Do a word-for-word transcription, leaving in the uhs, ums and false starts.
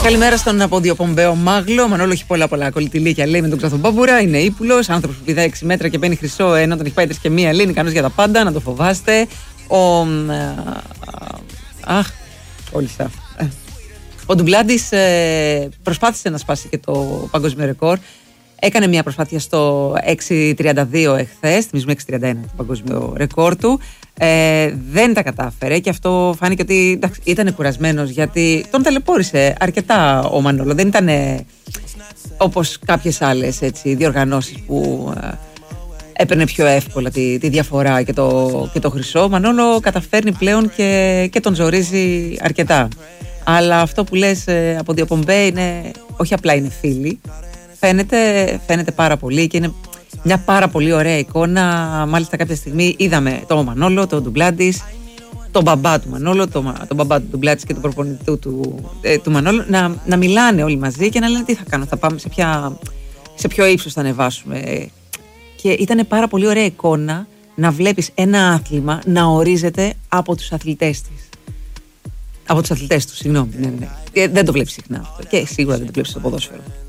Καλημέρα στον αποδιοπομπαίο Μάγλο. Μανώλο έχει πολλά πολλά κολλητηλίκια. Λέει με τον Ξαθομπάμπουρα. Είναι ύπουλος. Άνθρωπος που πηδάει έξι μέτρα και παίρνει χρυσό ενώ τον έχει πάει τρεις και μία. Λέει είναι ικανός για τα πάντα. Να το φοβάστε. Ο. Αχ, όλοι αυτά. Ο Ντουμπλάντης ε, προσπάθησε να σπάσει και το παγκόσμιο ρεκόρ. Έκανε μια προσπάθεια στο έξι τριάντα δύο εχθές. Θυμίζουμε έξι τριάντα ένα το παγκόσμιο ρεκόρ του. Ε, δεν τα κατάφερε και αυτό φάνηκε ότι εντάξει, ήταν κουρασμένος γιατί τον ταλαιπώρησε αρκετά ο Μανώλο. Δεν ήταν όπως κάποιες άλλες έτσι, διοργανώσεις που ε, έπαιρνε πιο εύκολα τη, τη διαφορά και το, και το χρυσό. Ο Μανώλο καταφέρνει πλέον και, και τον ζορίζει αρκετά. Αλλά αυτό που λες ε, από Διοπομπέ είναι όχι απλά είναι φίλοι. Φαίνεται, φαίνεται πάρα πολύ και είναι μια πάρα πολύ ωραία εικόνα. Μάλιστα κάποια στιγμή είδαμε τον Μανώλο, τον Ντουμπλάντης, τον μπαμπά του Μανώλο, τον, τον μπαμπά του Ντουμπλάντης και τον προπονητή του, ε, του Μανώλου να, να μιλάνε όλοι μαζί και να λένε τι θα κάνω, θα πάμε σε, ποια, σε ποιο ύψος θα ανεβάσουμε. Και ήταν πάρα πολύ ωραία εικόνα να βλέπεις ένα άθλημα να ορίζεται από τους αθλητές της. Από τους αθλητές του, συγγνώμη. Ναι, ναι. Δεν το βλέπεις συχνά αυτό. Και σίγουρα δεν το βλέπεις στο ποδόσφαιρο.